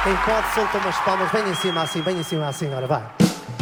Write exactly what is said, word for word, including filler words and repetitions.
Quem pode, solta umas palmas bem em cima assim, bem em cima assim, ora vai.